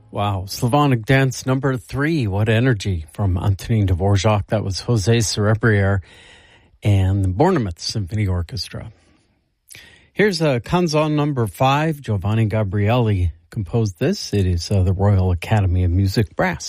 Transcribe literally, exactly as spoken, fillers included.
Wow. Slavonic Dance number three. What energy from Antonin Dvorak. That was Jose Cerebriere and the Bournemouth Symphony Orchestra. Here's a Canzon number five. Giovanni Gabrieli composed this. It is uh, the Royal Academy of Music Brass.